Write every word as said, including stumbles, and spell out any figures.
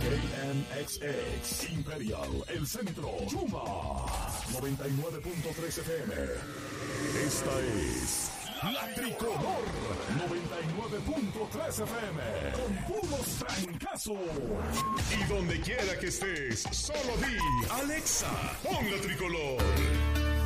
K M X X, Imperial, El Centro, Chuma, noventa y nueve punto tres F M. Esta es La Tricolor, noventa y nueve punto tres F M, con puros trancazos. Y donde quiera que estés, solo di, Alexa, pon La Tricolor.